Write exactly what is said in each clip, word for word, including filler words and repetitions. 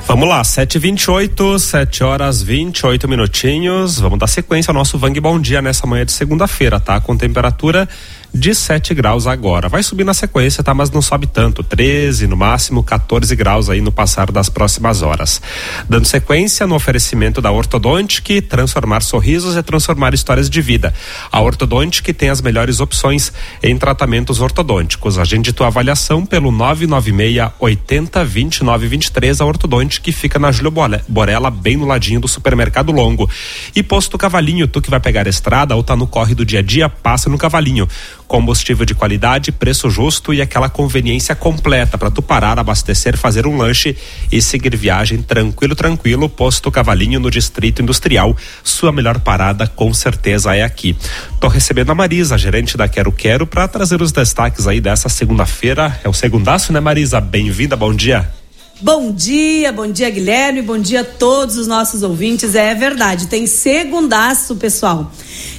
Vamos lá, sete e vinte e oito, sete horas vinte e oito minutinhos. Vamos dar sequência ao nosso Vang Bom Dia nessa manhã de segunda-feira, tá? Com temperatura de sete graus agora. Vai subir na sequência, tá? Mas não sobe tanto, treze, no máximo quatorze graus aí no passar das próximas horas. Dando sequência no oferecimento da Ortodontic, transformar sorrisos é transformar histórias de vida. A Ortodontic tem as melhores opções em tratamentos ortodônticos. Agende tua avaliação pelo nove nove seis, oito zero, dois nove dois três. A Ortodontic que fica na Júlio Borella, bem no ladinho do Supermercado Longo. E Posto Cavalinho, tu que vai pegar a estrada ou tá no corre do dia a dia, passa no Cavalinho. Combustível de qualidade, preço justo e aquela conveniência completa para tu parar, abastecer, fazer um lanche e seguir viagem tranquilo, tranquilo. Posto Cavalinho no Distrito Industrial. Sua melhor parada com certeza é aqui. Tô recebendo a Marisa, gerente da Quero Quero, para trazer os destaques aí dessa segunda-feira. É o segundaço, né, Marisa? Bem-vinda, bom dia. Bom dia, bom dia, Guilherme, bom dia a todos os nossos ouvintes. É verdade, tem segundaço, pessoal.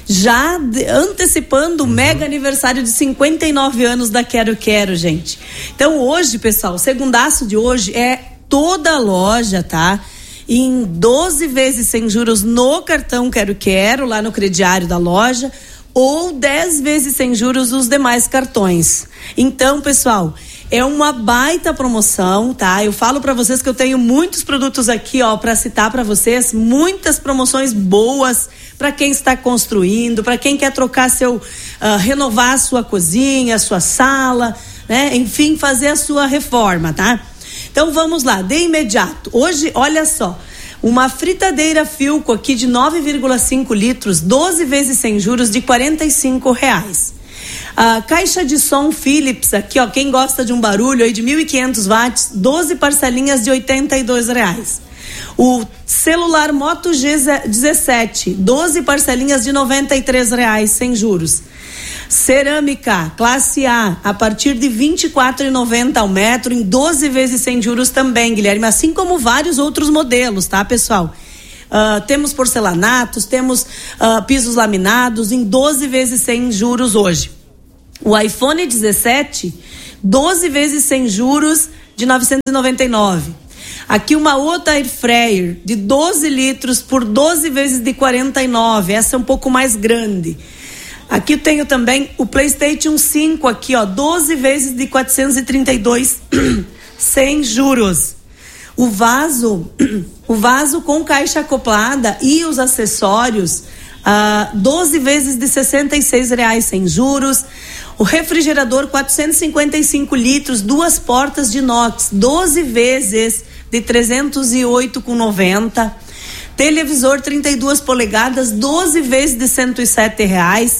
Já de, antecipando o mega aniversário de cinquenta e nove anos da Quero Quero, gente. Então hoje, pessoal, o segundaço de hoje é toda a loja, tá? Em doze vezes sem juros no cartão Quero Quero, lá no crediário da loja, ou dez vezes sem juros nos demais cartões. Então, pessoal, é uma baita promoção, tá? Eu falo para vocês que eu tenho muitos produtos aqui, ó, para citar para vocês, muitas promoções boas para quem está construindo, para quem quer trocar seu, uh, renovar a sua cozinha, a sua sala, né? Enfim, fazer a sua reforma, tá? Então vamos lá, de imediato. Hoje, olha só, uma fritadeira Philco aqui de nove vírgula cinco litros, doze vezes sem juros de quarenta e cinco reais. A caixa de som Philips aqui, ó, quem gosta de um barulho aí de mil e quinhentos watts, doze parcelinhas de oitenta e dois reais. O celular Moto G dezessete, doze parcelinhas de noventa e três reais sem juros. Cerâmica classe A a partir de vinte e quatro reais e noventa centavos ao metro em doze vezes sem juros também, Guilherme, assim como vários outros modelos, tá, pessoal? Uh, temos porcelanatos, temos uh, pisos laminados em doze vezes sem juros hoje. O iPhone dezessete, doze vezes sem juros de novecentos e noventa e nove. Aqui uma outra Air Fryer de doze litros por doze vezes de quarenta e nove. Essa é um pouco mais grande. Aqui eu tenho também o PlayStation cinco aqui, ó, doze vezes de quatrocentos e trinta e dois sem juros. O vaso, o vaso com caixa acoplada e os acessórios, uh, doze vezes de sessenta e seis reais sem juros. O refrigerador quatrocentos e cinquenta e cinco litros, duas portas de inox, doze vezes de trezentos e oito reais e noventa centavos. Televisor trinta e duas polegadas, doze vezes de cento e sete reais.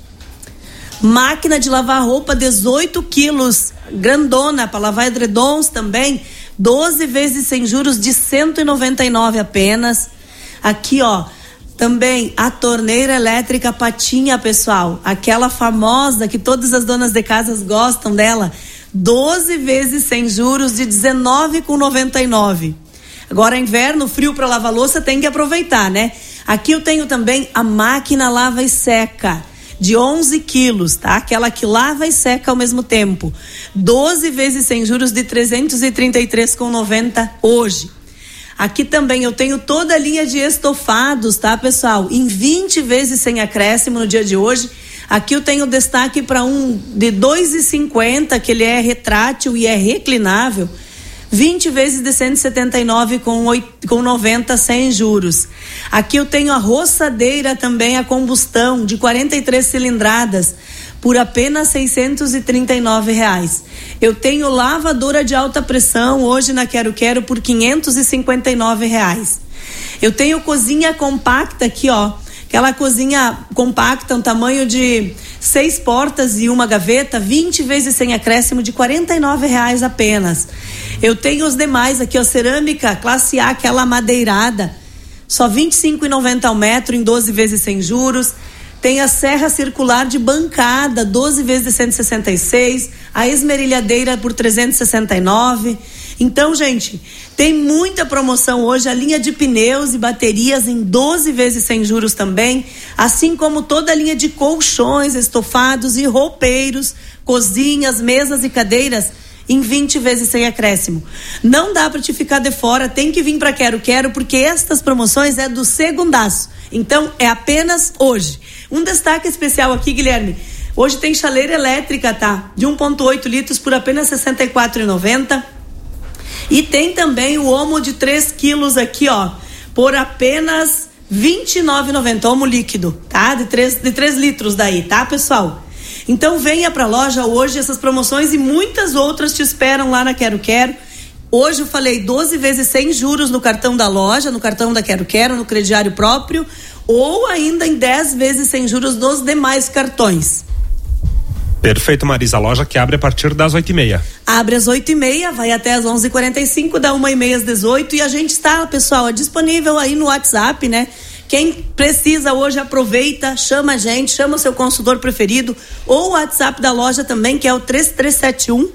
Máquina de lavar roupa, dezoito quilos, grandona, para lavar edredons também, doze vezes sem juros de cento e noventa e nove apenas. Aqui, ó, também a torneira elétrica Patinha, pessoal, aquela famosa que todas as donas de casas gostam dela, doze vezes sem juros de dezenove reais e noventa e nove centavos. Agora inverno, frio para lavar louça, tem que aproveitar, né? Aqui eu tenho também a máquina lava e seca de onze quilos, tá? Aquela que lava e seca ao mesmo tempo, doze vezes sem juros de trezentos e trinta e três reais e noventa centavos hoje. Aqui também eu tenho toda a linha de estofados, tá, pessoal? Em vinte vezes sem acréscimo no dia de hoje. Aqui eu tenho destaque para um de dois reais e cinquenta centavos, que ele é retrátil e é reclinável, vinte vezes de cento e setenta e nove reais e noventa centavos sem juros. Aqui eu tenho a roçadeira também a combustão de quarenta e três cilindradas por apenas seiscentos e trinta e nove reais. Eu tenho lavadora de alta pressão hoje na Quero Quero por quinhentos e cinquenta e nove reais. Eu tenho cozinha compacta aqui, ó, aquela cozinha compacta, um tamanho de seis portas e uma gaveta, vinte vezes sem acréscimo de quarenta e nove reais apenas. Eu tenho os demais aqui, ó, cerâmica classe A, aquela madeirada, só vinte e cinco reais e noventa centavos ao metro em doze vezes sem juros. Tem a serra circular de bancada, doze vezes de cento e sessenta e seis, a esmerilhadeira por trezentos e sessenta e nove. Então, gente, tem muita promoção hoje, a linha de pneus e baterias em doze vezes sem juros também, assim como toda a linha de colchões, estofados e roupeiros, cozinhas, mesas e cadeiras em vinte vezes sem acréscimo. Não dá para te ficar de fora, tem que vir para Quero Quero, porque estas promoções é do segundaço. Então é apenas hoje. Um destaque especial aqui, Guilherme. Hoje tem chaleira elétrica, tá? De um ponto oito litros por apenas sessenta e quatro reais e noventa centavos. E tem também o Omo de três quilos aqui, ó, por apenas vinte e nove reais e noventa centavos, Omo líquido, tá? De três, de três litros daí, tá, pessoal? Então venha pra loja hoje, essas promoções e muitas outras te esperam lá na Quero Quero. Hoje eu falei doze vezes sem juros no cartão da loja, no cartão da Quero Quero, no crediário próprio, ou ainda em dez vezes sem juros nos demais cartões. Perfeito, Marisa. A loja que abre a partir das oito e meia. Abre às oito e meia, vai até às onze e quarenta e cinco, dá uma e meia às dezoito, e a gente está, pessoal, é disponível aí no WhatsApp, né? Quem precisa hoje aproveita, chama a gente, chama o seu consultor preferido, ou o WhatsApp da loja também, que é o três três sete um,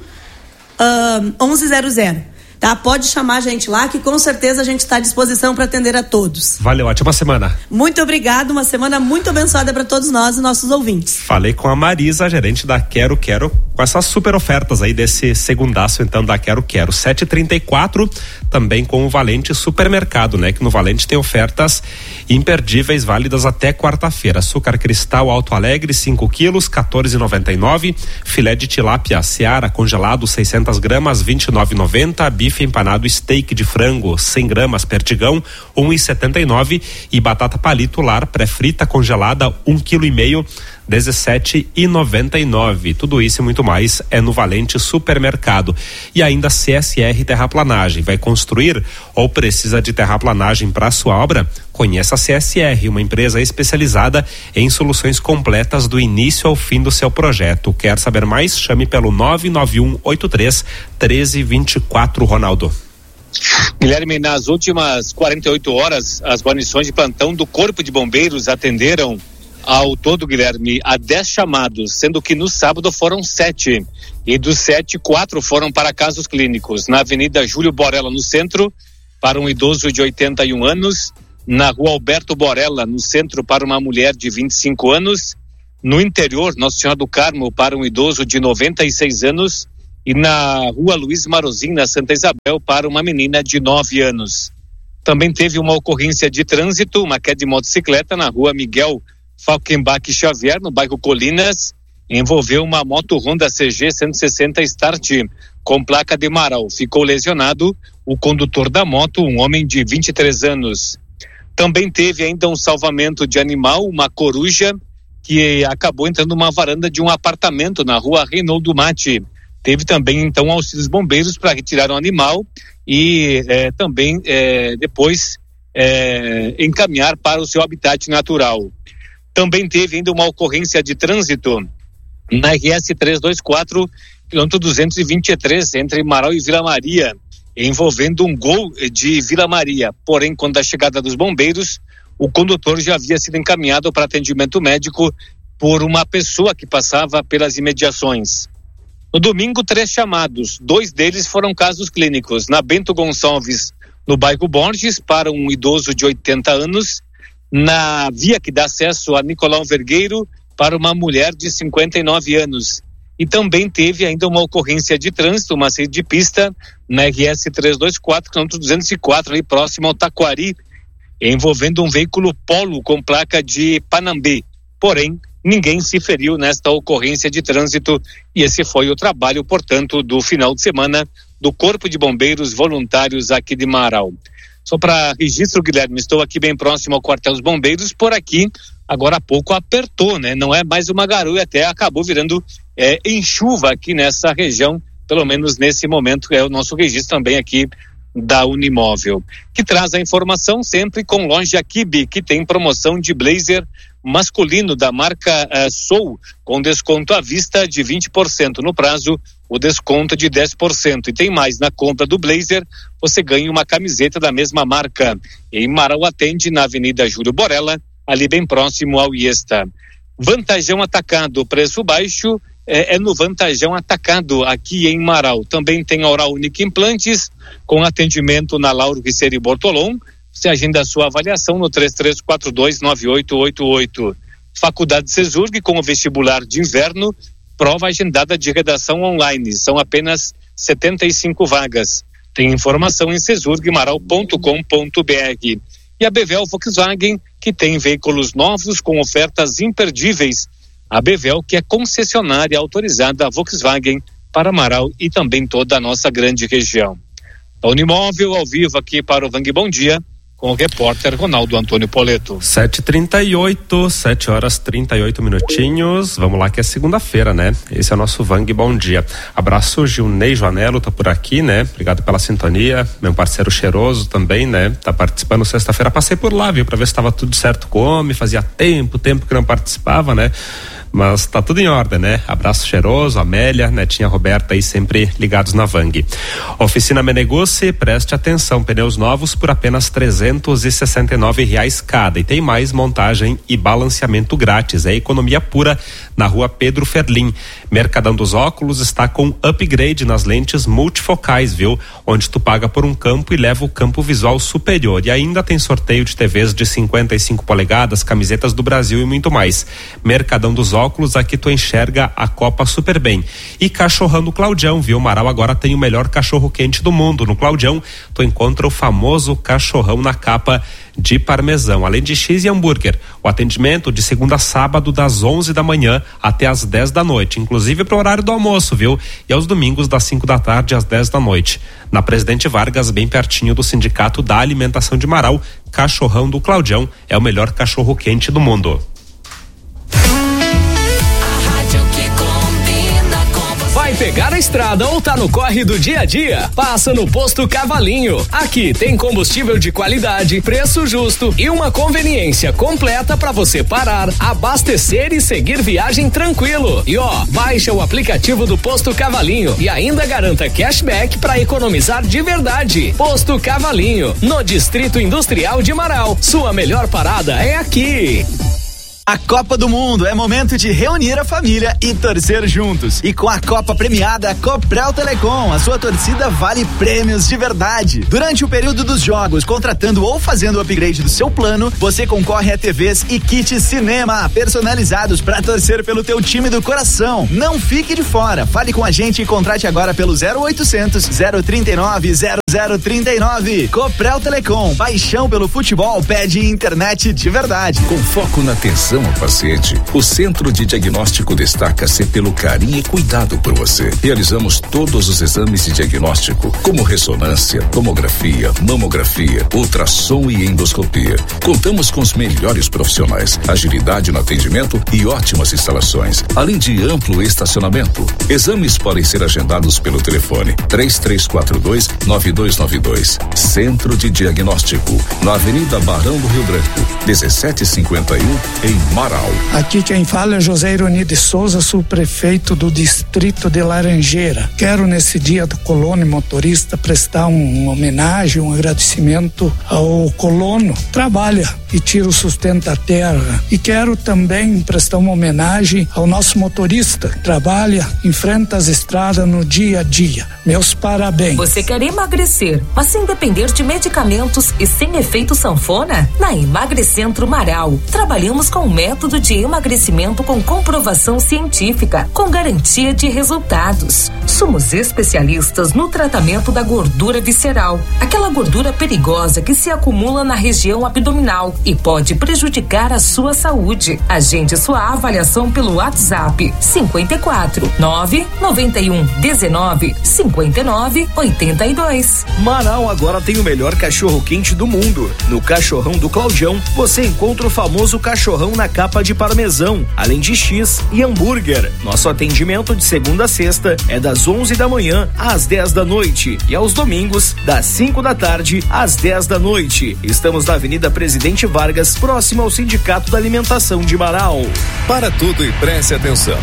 onze zero zero. Tá? Pode chamar a gente lá, que com certeza a gente está à disposição para atender a todos. Valeu, ótima semana. Muito obrigado, uma semana muito abençoada para todos nós e nossos ouvintes. Falei com a Marisa, gerente da Quero Quero, com essas super ofertas aí desse segundaço então da Quero Quero. sete e trinta e quatro, também com o Valente Supermercado, né? Que no Valente tem ofertas imperdíveis, válidas até quarta-feira. Açúcar cristal Alto Alegre, cinco quilos, quatorze reais e noventa e nove centavos. Filé de tilápia Seara congelado, seiscentas gramas, vinte e nove reais e noventa centavos. Bife empanado steak de frango, cem gramas, perdigão, um real e setenta e nove centavos. E batata palito lar pré-frita congelada, um quilo e meio, dezessete reais e noventa e nove centavos. Tudo isso e muito mais é no Valente Supermercado. E ainda C S R Terraplanagem. Vai construir ou precisa de terraplanagem para sua obra? Conheça a C S R, uma empresa especializada em soluções completas do início ao fim do seu projeto. Quer saber mais? Chame pelo nove nove um oito três um três dois quatro, Ronaldo. Guilherme, nas últimas quarenta e oito horas, as guarnições de plantão do Corpo de Bombeiros atenderam ao todo, Guilherme, a dez chamados, sendo que no sábado foram sete. E dos sete, quatro foram para casos clínicos. Na Avenida Júlio Borella, no centro, para um idoso de oitenta e um anos. Na Rua Alberto Borella, no centro, para uma mulher de vinte e cinco anos. No interior, Nossa Senhora do Carmo, para um idoso de noventa e seis anos. E na Rua Luiz Marozin, na Santa Isabel, para uma menina de nove anos. Também teve uma ocorrência de trânsito, uma queda de motocicleta na Rua Miguel Falkenbach Xavier, no bairro Colinas, envolveu uma moto Honda C G cento e sessenta Start com placa de Marau. Ficou lesionado o condutor da moto, um homem de vinte e três anos. Também teve ainda um salvamento de animal, uma coruja que acabou entrando numa varanda de um apartamento na Rua Reinaldo Mate. Teve também então auxílios bombeiros para retirar o animal e eh, também eh, depois eh, encaminhar para o seu habitat natural. Também teve ainda uma ocorrência de trânsito na R S trezentos e vinte e quatro, quilômetro duzentos e vinte e três, entre Marau e Vila Maria, envolvendo um Gol de Vila Maria. Porém, quando a chegada dos bombeiros, o condutor já havia sido encaminhado para atendimento médico por uma pessoa que passava pelas imediações. No domingo, três chamados, dois deles foram casos clínicos. Na Bento Gonçalves, no bairro Borges, para um idoso de oitenta anos, na via que dá acesso a Nicolau Vergueiro, para uma mulher de cinquenta e nove anos. E também teve ainda uma ocorrência de trânsito, uma saída de pista, na R S trezentos e vinte e quatro, quilômetro duzentos e quatro, ali próximo ao Taquari, envolvendo um veículo Polo com placa de Panambi. Porém, ninguém se feriu nesta ocorrência de trânsito e esse foi o trabalho, portanto, do final de semana do Corpo de Bombeiros Voluntários aqui de Marau. Só para registro, Guilherme, estou aqui bem próximo ao quartel dos bombeiros, por aqui, agora há pouco apertou, né? Não é mais uma garoa, até acabou virando é, em chuva aqui nessa região, pelo menos nesse momento, é o nosso registro também aqui da Unimóvel, que traz a informação sempre com Loja Kibe, que tem promoção de blazer masculino da marca uh, Soul, com desconto à vista de vinte por cento, no prazo o desconto de dez por cento, e tem mais, na compra do blazer você ganha uma camiseta da mesma marca. Em Marau atende na Avenida Júlio Borella, ali bem próximo ao Iesta. Vantajão Atacado, preço baixo é, é no Vantajão Atacado aqui em Marau. Também tem a Oral Unique Implantes, com atendimento na Lauro Riceri Bortolom. Você agenda a sua avaliação no três três quatro dois nove oito oito oito. Faculdade Cesurg, com o vestibular de inverno, prova agendada de redação online. São apenas setenta e cinco vagas. Tem informação em cesurg maral ponto com ponto br. E a Bevel Volkswagen, que tem veículos novos com ofertas imperdíveis. A Bevel, que é concessionária autorizada Volkswagen para Marau e também toda a nossa grande região. A Unimóvel ao vivo aqui para o Vang Bom Dia, com o repórter Ronaldo Antônio Poleto. sete e trinta e oito, sete horas trinta e oito minutinhos. Vamos lá que é segunda-feira, né? Esse é o nosso Vang Bom Dia. Abraço, Gilney Joanelo, tá por aqui, né? Obrigado pela sintonia. Meu parceiro Cheiroso também, né? Tá participando sexta-feira. Passei por lá, viu? Pra ver se tava tudo certo com o homem. Fazia tempo, tempo que não participava, né? Mas tá tudo em ordem, né? Abraço Cheiroso, Amélia, Netinha Roberta aí sempre ligados na Vang. Oficina Menegucci, preste atenção, pneus novos por apenas trezentos e sessenta e nove reais cada. E tem mais montagem e balanceamento grátis. É economia pura na rua Pedro Ferlim. Mercadão dos Óculos está com upgrade nas lentes multifocais, viu? Onde tu paga por um campo e leva o campo visual superior. E ainda tem sorteio de T Vs de cinquenta e cinco polegadas, camisetas do Brasil e muito mais. Mercadão dos Óculos, aqui tu enxerga a Copa super bem. E Cachorrão do Claudião, viu? Marau agora tem o melhor cachorro quente do mundo. No Claudião, tu encontra o famoso cachorrão na capa de parmesão, além de X e hambúrguer. O atendimento de segunda a sábado das onze da manhã até as dez da noite, inclusive para o horário do almoço, viu? E aos domingos das cinco da tarde às dez da noite. Na Presidente Vargas, bem pertinho do Sindicato da Alimentação de Marau, Cachorrão do Claudião é o melhor cachorro quente do mundo. Vai pegar a estrada ou tá no corre do dia a dia? Passa no Posto Cavalinho. Aqui tem combustível de qualidade, preço justo e uma conveniência completa para você parar, abastecer e seguir viagem tranquilo. E ó, baixa o aplicativo do Posto Cavalinho e ainda garanta cashback para economizar de verdade. Posto Cavalinho, no Distrito Industrial de Marau. Sua melhor parada é aqui. A Copa do Mundo é momento de reunir a família e torcer juntos. E com a Copa premiada Copel Telecom, a sua torcida vale prêmios de verdade. Durante o período dos jogos, contratando ou fazendo o upgrade do seu plano, você concorre a T Vs e kits cinema personalizados para torcer pelo teu time do coração. Não fique de fora. Fale com a gente e contrate agora pelo zero oitocentos, zero trinta e nove, zero zero trinta e nove. Copel Telecom, paixão pelo futebol pede internet de verdade. Com foco na atenção ao paciente, o Centro de Diagnóstico destaca-se pelo carinho e cuidado por você. Realizamos todos os exames de diagnóstico, como ressonância, tomografia, mamografia, ultrassom e endoscopia. Contamos com os melhores profissionais, agilidade no atendimento e ótimas instalações, além de amplo estacionamento. Exames podem ser agendados pelo telefone três três quatro dois, nove dois nove dois. Centro de Diagnóstico, na Avenida Barão do Rio Branco, dezessete cinquenta e um, em Marau. Aqui quem fala é José Ironi de Souza, subprefeito do distrito de Laranjeira. Quero nesse dia do colono motorista prestar um, uma homenagem, um agradecimento ao colono. Trabalha e tira o sustento da terra. E quero também prestar uma homenagem ao nosso motorista. Trabalha, enfrenta as estradas no dia a dia. Meus parabéns. Você quer emagrecer, mas sem depender de medicamentos e sem efeito sanfona? Na Emagrecentro Marau, trabalhamos com um método de emagrecimento com comprovação científica, com garantia de resultados. Somos especialistas no tratamento da gordura visceral, aquela gordura perigosa que se acumula na região abdominal e pode prejudicar a sua saúde. Agende sua avaliação pelo WhatsApp cinquenta e quatro, nove noventa e um, dezenove, cinquenta e nove, oitenta e dois. Marau agora tem o melhor cachorro quente do mundo. No Cachorrão do Claudião, você encontra o famoso cachorrão na capa de parmesão, além de X e hambúrguer. Nosso atendimento de segunda a sexta é das onze da manhã às dez da noite e aos domingos das cinco da tarde às dez da noite. Estamos na Avenida Presidente Vargas, próximo ao Sindicato da Alimentação de Marau. Para tudo e preste atenção.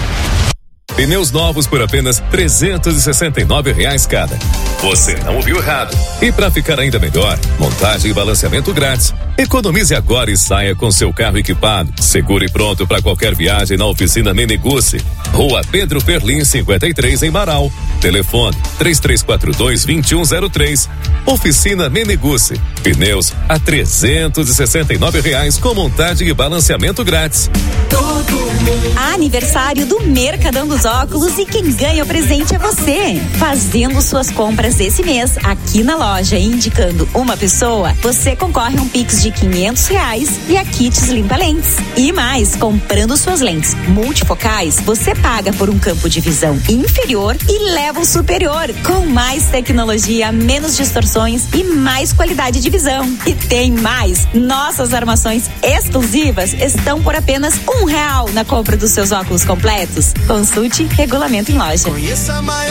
Pneus novos por apenas trezentos e sessenta e nove reais cada. Você não ouviu errado. E para ficar ainda melhor, montagem e balanceamento grátis. Economize agora e saia com seu carro equipado, seguro e pronto para qualquer viagem na oficina Menegusse. Rua Pedro Perlim, cinquenta e três, em Marau. Telefone três três quatro dois, dois um zero três. Oficina Menegusse. Pneus a trezentos e sessenta e nove reais com montagem e balanceamento grátis. Aniversário do Mercadão dos Óculos e quem ganha o presente é você. Fazendo suas compras esse mês aqui na loja, indicando uma pessoa, você concorre a um Pix de quinhentos reais e a kits limpa lentes. E mais, comprando suas lentes multifocais, você paga por um campo de visão inferior e leva um superior, com mais tecnologia, menos distorções e mais qualidade de visão. E tem mais, nossas armações exclusivas estão por apenas um real na compra dos seus óculos completos. Consulte regulamento em loja. Conheça a maior